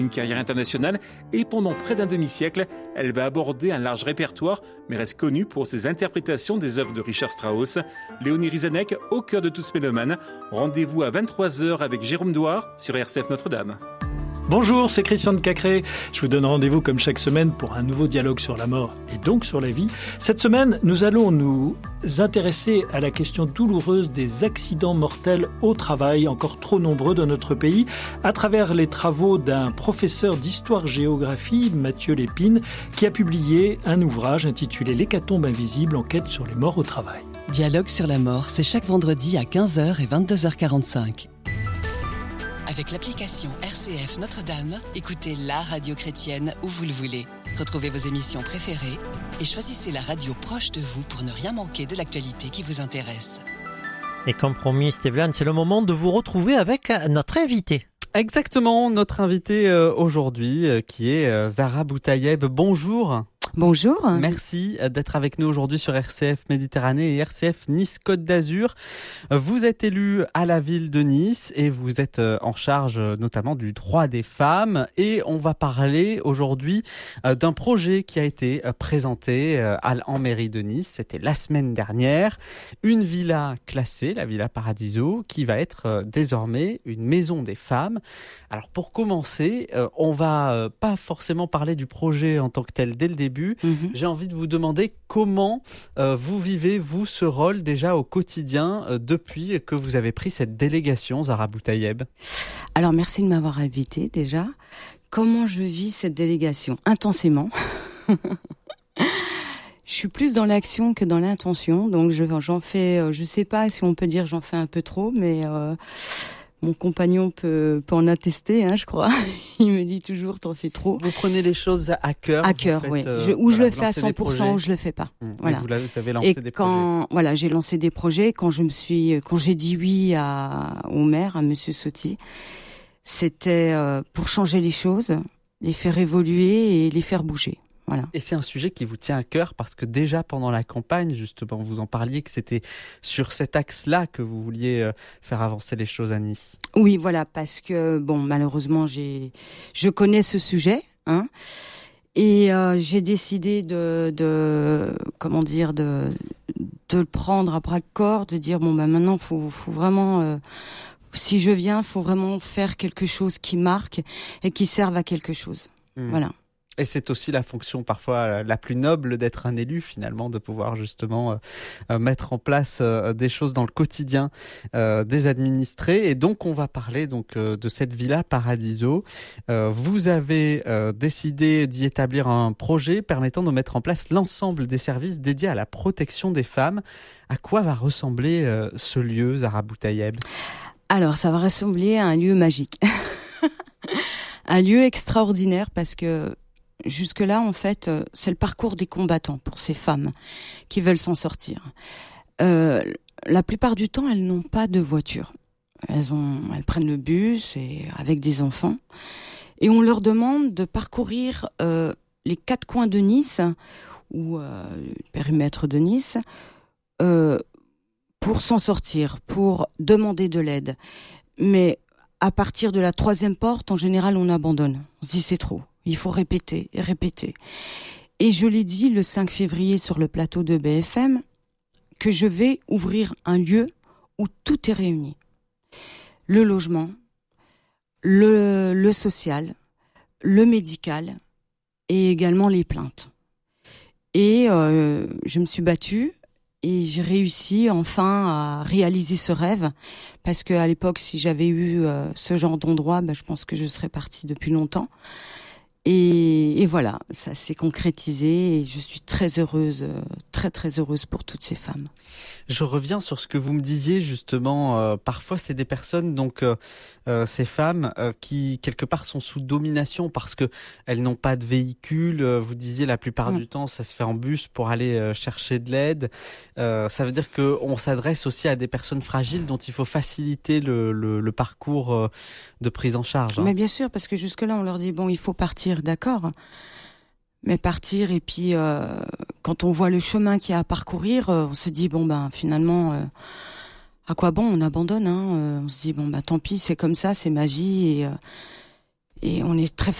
Une carrière internationale et pendant près d'un demi-siècle, elle va aborder un large répertoire, mais reste connue pour ses interprétations des œuvres de Richard Strauss. Léonie Rizanek, au cœur de tous mélomanes. Rendez-vous à 23h avec Jérôme Douard sur RCF Notre-Dame. Bonjour, c'est Christian de Cacré. Je vous donne rendez-vous comme chaque semaine pour un nouveau dialogue sur la mort et donc sur la vie. Cette semaine, nous allons nous intéresser à la question douloureuse des accidents mortels au travail, encore trop nombreux dans notre pays, à travers les travaux d'un professeur d'histoire-géographie, Mathieu Lépine, qui a publié un ouvrage intitulé « L'hécatombe invisible, enquête sur les morts au travail ». Dialogue sur la mort, c'est chaque vendredi à 15h et 22h45. Avec l'application RCF Notre-Dame, écoutez la radio chrétienne où vous le voulez. Retrouvez vos émissions préférées et choisissez la radio proche de vous pour ne rien manquer de l'actualité qui vous intéresse. Et comme promis, Stéphane, c'est le moment de vous retrouver avec notre invité. Exactement, notre invité aujourd'hui qui est Zahra Boutayeb. Bonjour. Bonjour. Merci d'être avec nous aujourd'hui sur RCF Méditerranée et RCF Nice Côte d'Azur. Vous êtes élu à la ville de Nice et vous êtes en charge notamment du droit des femmes. Et on va parler aujourd'hui d'un projet qui a été présenté en mairie de Nice. C'était la semaine dernière. Une villa classée, la Villa Paradiso, qui va être désormais une maison des femmes. Alors pour commencer, on va pas forcément parler du projet en tant que tel dès le début. J'ai envie de vous demander comment vous vivez, vous, ce rôle déjà au quotidien depuis que vous avez pris cette délégation, Zahra Boutayeb. Alors, merci de m'avoir invitée déjà. Comment je vis cette délégation ? Intensément. Je suis plus dans l'action que dans l'intention, donc j'en fais, je sais pas si on peut dire j'en fais un peu trop, mais... Mon compagnon peut en attester, je crois. Il me dit toujours, t'en fais trop. Vous prenez les choses à cœur. À cœur, oui. Ou je le fais à 100% ou je le fais pas. Voilà. Vous avez lancé des projets. Voilà, j'ai lancé des projets. Quand j'ai dit oui au maire, à Monsieur Sotti, c'était pour changer les choses, les faire évoluer et les faire bouger. Voilà. Et c'est un sujet qui vous tient à cœur parce que déjà pendant la campagne, justement, vous en parliez que c'était sur cet axe-là que vous vouliez faire avancer les choses à Nice. Oui, voilà, parce que malheureusement, je connais ce sujet, et j'ai décidé de le prendre à bras-le-corps, de dire maintenant, faut vraiment. Si je viens, faut vraiment faire quelque chose qui marque et qui serve à quelque chose. Voilà. Et c'est aussi la fonction parfois la plus noble d'être un élu finalement, de pouvoir justement mettre en place des choses dans le quotidien des administrés. Et donc on va parler de cette Villa Paradiso. Vous avez décidé d'y établir un projet permettant de mettre en place l'ensemble des services dédiés à la protection des femmes. À quoi va ressembler ce lieu, Zahra Boutayeb ? Alors ça va ressembler à un lieu magique. Un lieu extraordinaire parce que jusque-là, en fait, c'est le parcours des combattants pour ces femmes qui veulent s'en sortir. La plupart du temps, elles n'ont pas de voiture. Elles prennent le bus et avec des enfants. Et on leur demande de parcourir les 4 coins de Nice ou le périmètre de Nice pour s'en sortir, pour demander de l'aide. Mais à partir de la 3e porte, en général, on abandonne. On se dit c'est trop. Il faut répéter et répéter. Et je l'ai dit le 5 février sur le plateau de BFM que je vais ouvrir un lieu où tout est réuni. Le logement, le social, le médical et également les plaintes. Et je me suis battue et j'ai réussi enfin à réaliser ce rêve parce qu'à l'époque, si j'avais eu ce genre d'endroit, je pense que je serais partie depuis longtemps. Et voilà, ça s'est concrétisé et je suis très heureuse, très très heureuse pour toutes ces femmes. Je reviens sur ce que vous me disiez justement, parfois c'est des personnes, ces femmes qui quelque part sont sous domination parce que elles n'ont pas de véhicule, vous disiez la plupart du temps ça se fait en bus pour aller chercher de l'aide, ça veut dire qu'on s'adresse aussi à des personnes fragiles dont il faut faciliter le parcours de prise en charge. Mais bien sûr, parce que jusque-là on leur dit il faut partir. D'accord, mais partir et puis quand on voit le chemin qu'il y a à parcourir, on se dit finalement à quoi bon, on abandonne, on se dit tant pis, c'est comme ça, c'est ma vie Et on est très